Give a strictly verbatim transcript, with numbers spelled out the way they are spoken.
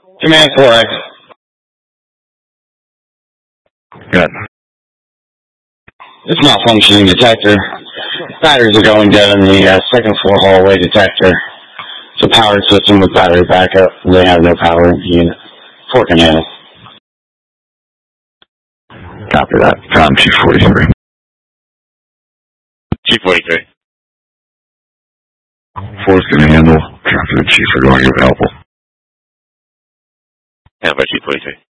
Command four X. Good. It's malfunctioning detector. Batteries are going dead in the uh, second floor hallway detector. It's a powered system with battery backup. They have no power in the unit. Four can handle. Copy that. Com Chief forty-three. Chief forty-three. Four's going to handle. Copy the Chief. We're going available. Handle by Chief forty-three.